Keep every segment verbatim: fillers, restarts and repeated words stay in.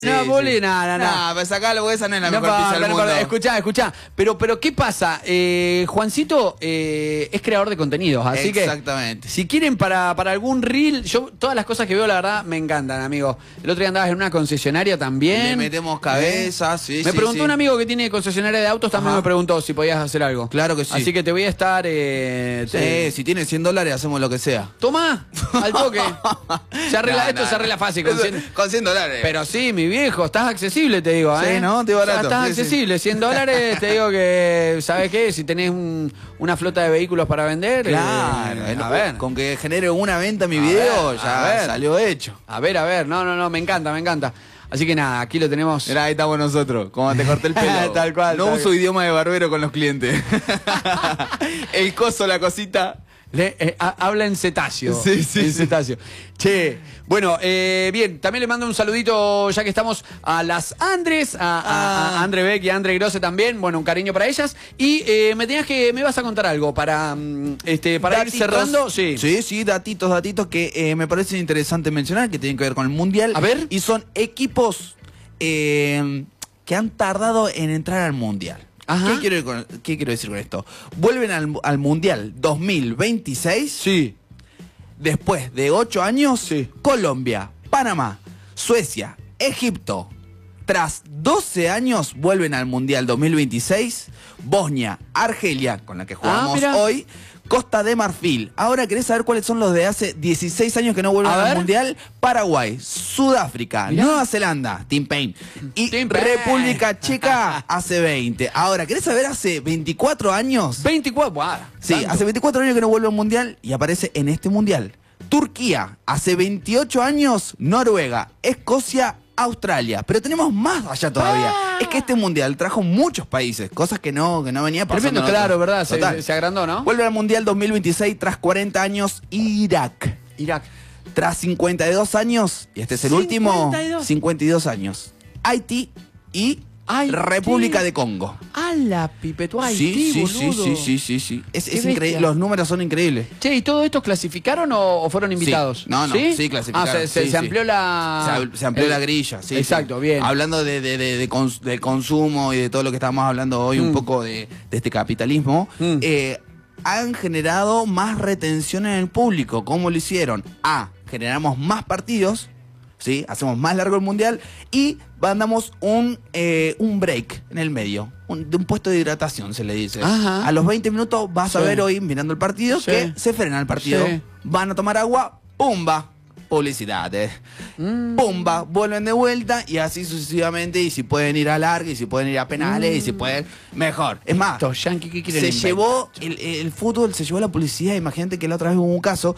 No, Sí, Poli, sí. nada, nada. No, pero sacalo porque esa no es la No, mejor pa- pizza del no, mundo. no, escuchá, escuchá. Pero, pero ¿qué pasa? Eh, Juancito eh, es creador de contenidos, así que... Exactamente. Si quieren para, para algún reel, yo todas las cosas que veo, la verdad, me encantan, amigo. El otro día andabas en una concesionaria también. Le metemos cabeza, sí, Me sí, preguntó sí. un amigo que tiene concesionaria de autos, también Ajá. me preguntó si podías hacer algo. Claro que sí. Así que te voy a estar... Eh, Sí, te- si tiene cien dólares hacemos lo que sea. Toma, al toque. Se arregla, No, esto no, se arregla no. fácil. Con Eso- cien, con cien dólares. Pero sí, mi viejo, estás accesible, te digo, Sí, ¿eh? ¿no? Estoy barato, Estás sí, sí. accesible, cien dólares, te digo que, ¿sabes qué? Si tenés un- una flota de vehículos para vender, Claro, eh, eh, a ver. con que genere una venta mi A video, ver, a ya ver. salió hecho. A ver, a ver, no, no, no, me encanta, me encanta. Así que nada, aquí lo tenemos. Mirá, ahí estamos nosotros, como te corté el pelo. Tal cual, No tal uso cual. idioma de barbero con los clientes. El coso, la cosita. Le- eh, ha- habla en cetáceo. Sí, sí, En sí. cetáceo. Che, bueno, eh, bien, también le mando un saludito, ya que estamos, a las Andres, a, a- Ah. a Andre Beck y a Andre Grosse también. Bueno, un cariño para ellas. Y eh, me tenías que, me vas a contar algo para, mm, este, para ir Datitos. cerrando. Sí. sí, sí, datitos, datitos que eh, me parece interesante mencionar, que tienen que ver con el Mundial. A ver. Y son equipos eh, que han tardado en entrar al Mundial. Ajá. ¿Qué quiero, con- ¿Qué quiero decir con esto? Vuelven al, al Mundial dos mil veintiséis. Sí. Después de ocho años, Sí. Colombia, Panamá, Suecia, Egipto. Tras doce años vuelven al Mundial dos mil veintiséis, Bosnia, Argelia, con la que jugamos mira. hoy, Costa de Marfil. Ahora, ¿querés saber cuáles son los de hace dieciséis años que no vuelven A al ver. Mundial? Paraguay, Sudáfrica, Mirá. Nueva Zelanda, Team Payne, y Team Payne. República Checa hace veinte. Ahora, ¿querés saber hace veinticuatro años? veinticuatro, buah, Sí, tanto. hace veinticuatro años que no vuelve al Mundial y aparece en este Mundial. Turquía, hace veintiocho años, Noruega, Escocia, Australia. Pero tenemos más allá todavía. Ah. Es que este Mundial trajo muchos países, cosas que no, que no venía pasando. Tremendo, en otros. claro, ¿verdad? Se, Total. se agrandó, ¿no? Vuelve al Mundial dos mil veintiséis tras cuarenta años, Irak. Irak. Tras cincuenta y dos años, y este es el último, cincuenta y dos. cincuenta y dos años, Haití y Haití. República de Congo. A la pipetua Sí, sí, sí, sí, sí, sí, sí. Es, Qué es increíble, bestia. los números son increíbles. Che, ¿y todos estos clasificaron o, o fueron invitados? Sí. No, no, sí, clasificaron, Ah, se, se- sí, se sí. amplió la... Se, am- se amplió el- la grilla, sí. Exacto, sí. bien. Hablando de, de, de, de cons- del consumo y de todo lo que estábamos hablando hoy, Mm. un poco de, de este capitalismo, Mm. eh, han generado más retención en el público. ¿Cómo lo hicieron? A, generamos más partidos, ¿sí? Hacemos más largo el mundial y mandamos un, eh, un break en el medio. Un, de un puesto de hidratación, se le dice. Ajá. A los veinte minutos vas a Sí. ver hoy, mirando el partido, Sí. que se frena el partido. Sí. Van a tomar agua, ¡pumba! Publicidades. Mm. Pumba, vuelven de vuelta y así sucesivamente. Y si pueden ir a larga, y si pueden ir a penales, y si pueden, mejor. Es más, Estos yanquis, ¿qué quieren se inventar? llevó el, el fútbol, se llevó la publicidad. Imagínate que la otra vez hubo un caso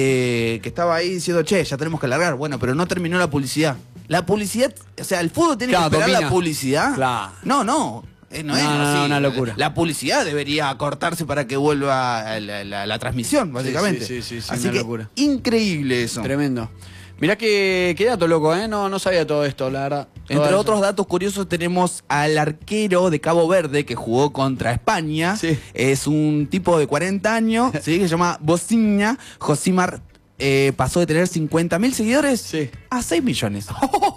de que estaba ahí diciendo, che, ya tenemos que largar. Bueno, pero no terminó la publicidad. La publicidad, o sea, el fútbol tiene Claro, que esperar domina. la publicidad. Claro. No, no. eh, No, es No, no, así. una locura. La publicidad debería cortarse para que vuelva la, la- la transmisión, básicamente. sí, sí, sí, Así una que locura. increíble eso. Tremendo. Mirá que, qué dato loco, ¿eh? No, no sabía todo esto, la verdad. Entre Todo eso. otros datos curiosos tenemos al arquero de Cabo Verde que jugó contra España. Sí. Es un tipo de cuarenta años, ¿sí? Que se llama Bociña. Josimar eh, pasó de tener cincuenta mil seguidores Sí. a seis millones.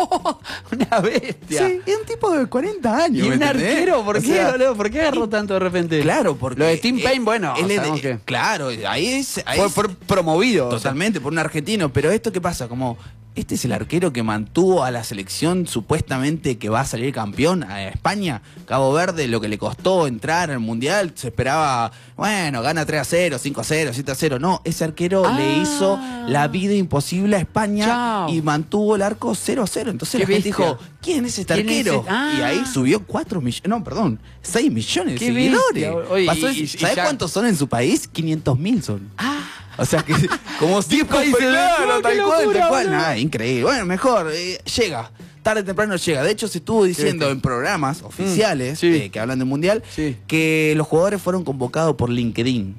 Una bestia. Sí, es un tipo de cuarenta años. ¿Y ¿me un entendés? arquero? ¿Por O qué, sea, boludo? ¿Por qué agarró tanto de repente? Claro, porque... Lo de Team eh, Payne, bueno, él es de- sabemos que Claro, ahí es... ahí fue, es- fue promovido. o sea. Totalmente, por un argentino. Pero esto, ¿qué pasa? Como, este es el arquero que mantuvo a la selección supuestamente que va a salir campeón a España. Cabo Verde, lo que le costó entrar al Mundial, se esperaba, bueno, gana tres a cero, cinco a cero, siete a cero. No, ese arquero Ah. le hizo la vida imposible a España Chao. y mantuvo el arco cero a cero. Entonces Qué la gente bestia. dijo, ¿quién es este ¿Quién es arquero? ese? Ah. Y ahí subió cuatro millones, no, perdón, seis millones de Qué seguidores. bestia. Oye, Pasó- y- y- y ¿Sabés ya- cuántos son en su país? quinientos mil son. Ah. O sea que como diez países, claro, claro, qué tal cual, locura, tal cual. boludo. Nada, increíble. Bueno, mejor, eh, llega. Tarde o temprano llega. De hecho, se estuvo diciendo bestia. en programas oficiales Mm, sí. eh, que hablan del Mundial Sí. que los jugadores fueron convocados por LinkedIn.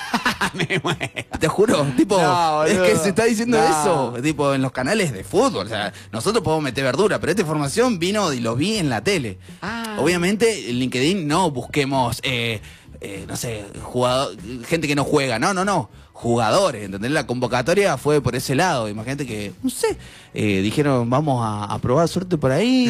Me muero. Te juro, tipo, No, es boludo. que se está diciendo No. eso, tipo, en los canales de fútbol. O sea, nosotros podemos meter verdura, pero esta información vino y lo vi en la tele. Ah. Obviamente, en LinkedIn no busquemos, eh, eh, no sé, jugador, gente que no juega. No, no, no. jugadores, ¿entendés? La convocatoria fue por ese lado. Imagínate que, no sé, eh, dijeron, vamos a, a probar suerte por ahí.